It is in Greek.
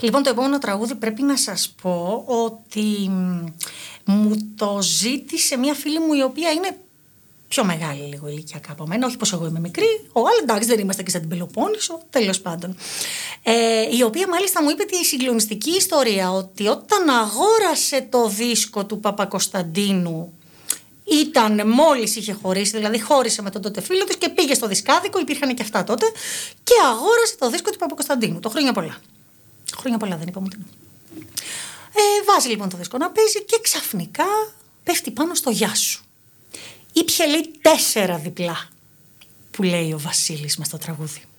Λοιπόν, το επόμενο τραγούδι πρέπει να σας πω ότι μου το ζήτησε μια φίλη μου η οποία είναι πιο μεγάλη λίγο ηλικιακά από μένα, όχι πως εγώ είμαι μικρή, αλλά εντάξει δεν είμαστε και σαν την Πελοπόννησο, τέλος πάντων. Η οποία μάλιστα μου είπε τη συγκλονιστική ιστορία ότι όταν αγόρασε το δίσκο του Παπακοσταντίνου, μόλις είχε χωρίσει, δηλαδή χώρισε με τον τότε φίλο της και πήγε στο δισκάδικο, υπήρχαν και αυτά τότε, και αγόρασε το δίσκο του Παπακοσταντίνου. Το χρόνια πολλά. Χρόνια πολλά δεν είπαμε ότι. Βάζει λοιπόν το δίσκο να παίζει και ξαφνικά πέφτει πάνω στο «Γεια σου». Ήπια λέει 4 διπλά, που λέει ο Βασίλης μες στο τραγούδι.